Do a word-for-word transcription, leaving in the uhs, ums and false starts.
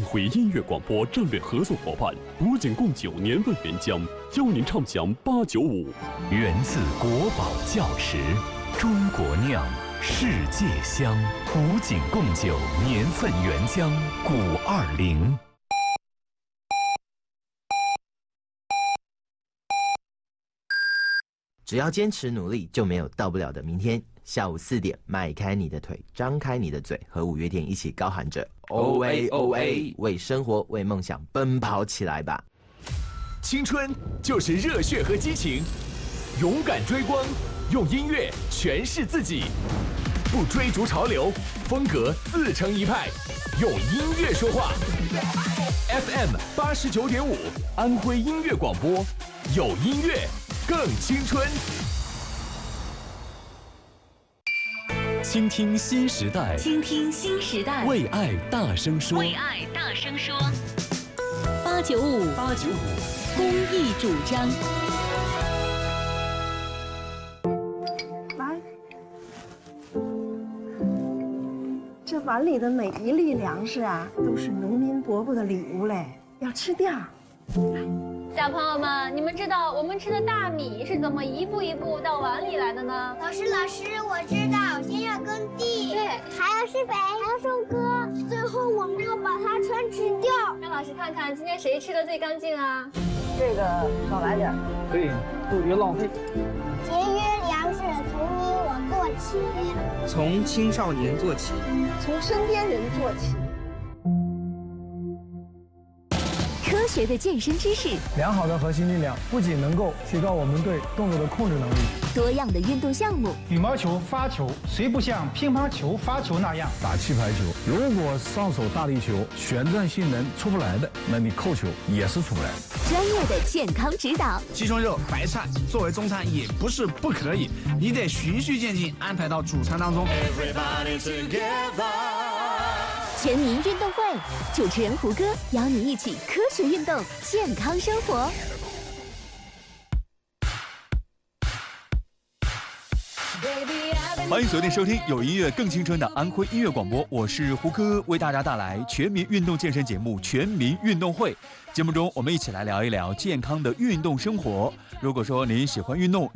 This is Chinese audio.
辉音乐广播战略合作伙伴，古井贡酒年份原浆，邀您畅享八九五。 源自国宝窖池，中国酿，世界香。古井贡酒年份原浆，古二零。 只要坚持努力，就没有到不了的明天。下午四点，迈开你的腿，张开你的嘴，和五月天一起高喊着 O A O A， 为生活，为梦想奔跑起来吧！ 青春就是热血和激情，勇敢追光，用音乐诠释自己，不追逐潮流，风格自成一派，用音乐说话。F M 八十九点五，安徽音乐广播，有音乐更青春。 倾听新时代， 倾听新时代， 为爱大声说， 为爱大声说。八九五，八九五，公益主张。 来，这碗里的每一粒粮食啊，都是农民伯伯的礼物嘞，要吃掉。 小朋友们，你们知道我们吃的大米是怎么一步一步到碗里来的呢？ 老师，老师，我知道，先要耕地， 对， 还要施肥，还要收割，最后我们要把它全吃掉。 让老师看看今天谁吃的最干净啊？ 这个少来点， 对，不别浪费。 节约粮食从你我做起， 从青少年做起， 从身边人做起。 科学的健身知识， 良好的核心力量不仅能够提高我们对动作的控制能力， 多样的运动项目。 羽毛球发球谁不像乒乓球发球那样打气排球？如果上手大力球旋转性能出不来的，那你扣球也是出不来的。 专业的健康指导， 鸡胸肉、白菜作为中餐也不是不可以，你得循序渐进安排到主餐当中。 全民运动会，主持人胡歌邀你一起科学运动，健康生活。 欢迎锁定收听有音乐更青春的安徽音乐广播，我是胡歌，为大家带来全民运动健身节目《全民运动会》。节目中，我们一起来聊一聊健康的运动生活。如果说您喜欢运动，